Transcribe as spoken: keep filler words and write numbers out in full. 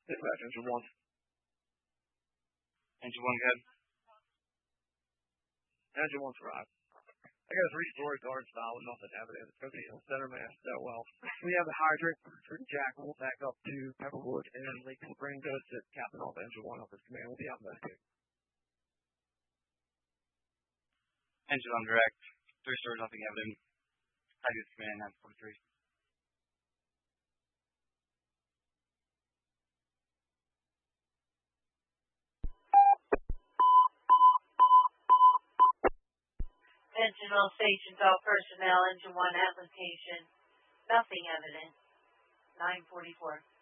Dispatch, engine one. Engine one, good. Engine one's right. I got a three-story guard style with nothing evident. It's going to be a center mass that well. We have the hydrant for Jack. We'll back up to Pepperwood and Lake Spring. Go to Captain off engine one of his command. We'll be out investigating. Engine on direct. Three stories, nothing evident. Tigers command, nine forty-three. Attention all stations, all personnel, engine one application. Nothing evident. nine forty-four.